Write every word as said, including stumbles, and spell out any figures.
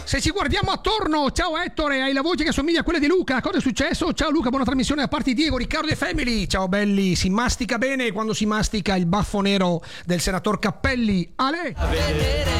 Se ci guardiamo attorno, ciao Ettore, hai la voce che assomiglia a quella di Luca. Cosa è successo? Ciao Luca, buona trasmissione da parte di Diego, Riccardo e Family. Ciao belli, si mastica bene quando si mastica il baffo nero del senator Cappelli. Ale!